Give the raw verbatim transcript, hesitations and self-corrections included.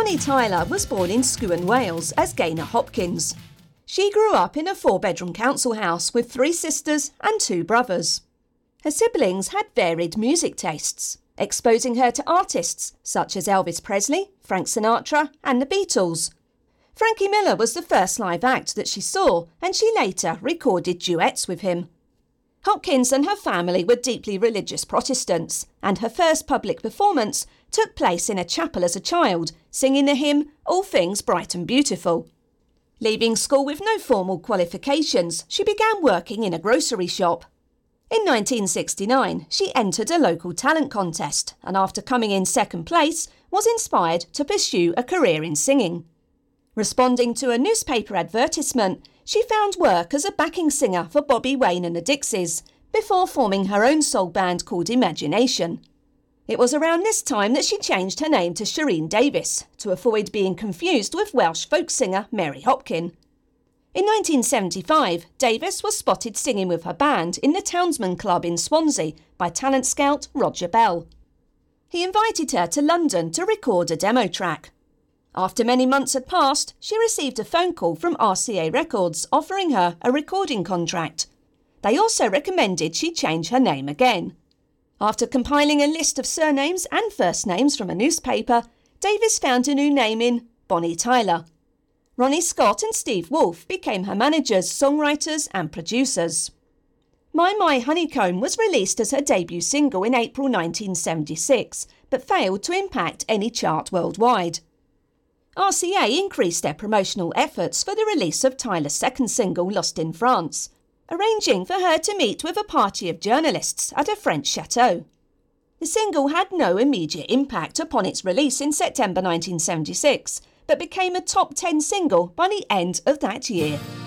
Bonnie Tyler was born in Skewen, Wales as Gaynor Hopkins. She grew up in a four-bedroom council house with three sisters and two brothers. Her siblings had varied music tastes, exposing her to artists such as Elvis Presley, Frank Sinatra and the Beatles. Frankie Miller was the first live act that she saw, and she later recorded duets with him. Hopkins and her family were deeply religious Protestants, and her first public performance took place in a chapel as a child, singing the hymn All Things Bright and Beautiful. Leaving school with no formal qualifications, she began working in a grocery shop. In nineteen sixty-nine, she entered a local talent contest and after coming in second place, was inspired to pursue a career in singing. Responding to a newspaper advertisement, she found work as a backing singer for Bobby Wayne and the Dixies, before forming her own soul band called Imagination. It was around this time that she changed her name to Shireen Davis, to avoid being confused with Welsh folk singer Mary Hopkin. In nineteen seventy-five, Davis was spotted singing with her band in the Townsman Club in Swansea by talent scout Roger Bell. He invited her to London to record a demo track. After many months had passed, she received a phone call from R C A Records offering her a recording contract. They also recommended she change her name again. After compiling a list of surnames and first names from a newspaper, Davis found a new name in Bonnie Tyler. Ronnie Scott and Steve Wolfe became her managers, songwriters and producers. My My Honeycomb was released as her debut single in April nineteen seventy-six, but failed to impact any chart worldwide. R C A increased their promotional efforts for the release of Tyler's second single, Lost in France, arranging for her to meet with a party of journalists at a French chateau. The single had no immediate impact upon its release in September nineteen seventy-six, but became a top ten single by the end of that year.